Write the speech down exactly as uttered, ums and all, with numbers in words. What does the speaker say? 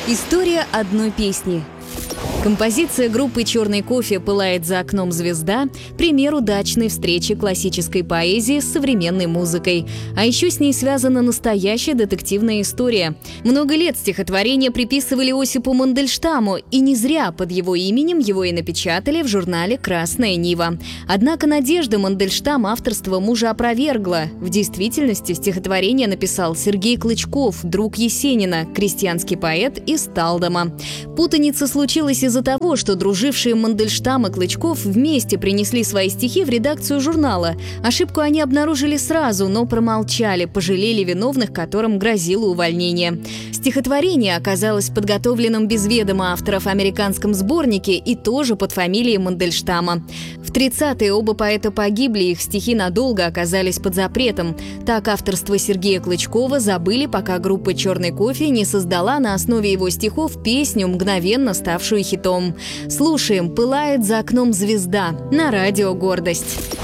История одной песни. Композиция группы «Черный кофе» «Пылает за окном звезда» – пример удачной встречи классической поэзии с современной музыкой. А еще с ней связана настоящая детективная история. Много лет стихотворение приписывали Осипу Мандельштаму, и не зря под его именем его и напечатали в журнале «Красная Нива». Однако Надежда Мандельштам авторство мужа опровергла. В действительности стихотворение написал Сергей Клычков, друг Есенина, крестьянский поэт из Талдома. Путаница случилась из-за того, что дружившие Мандельштам и Клычков вместе принесли свои стихи в редакцию журнала. Ошибку они обнаружили сразу, но промолчали, пожалели виновных, которым грозило увольнение. Стихотворение оказалось подготовленным без ведома авторов в американском сборнике и тоже под фамилией Мандельштама. В тридцатые оба поэта погибли, их стихи надолго оказались под запретом. Так авторство Сергея Клычкова забыли, пока группа «Черный кофе» не создала на основе его стихов песню, мгновенно ставшую хитом. Слушаем «Пылает за окном звезда» на радио «Гордость».